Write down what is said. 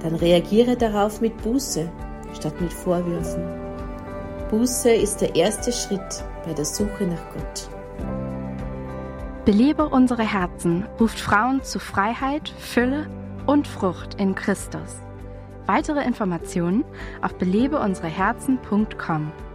dann reagiere darauf mit Buße statt mit Vorwürfen. Buße ist der erste Schritt bei der Suche nach Gott. Belebe unsere Herzen ruft Frauen zu Freiheit, Fülle und Frucht in Christus. Weitere Informationen auf belebeunsereherzen.com.